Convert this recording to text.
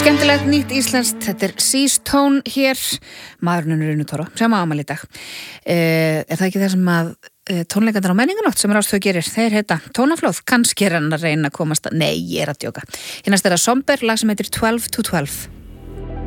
Skemmtilegt nýtt íslenskt, þetta Seastone hér, maðurinn Runu Toro, sem á afmæli í dag. Það ekki það sem að tónleikarnir á Menningarnótt sem Rástvö gerir, þeir heita Tónaflóð, kannski hann að reyna að komast að, nei, ég að djóka. Hérna er það Somber, lag sem heitir 12 to 12.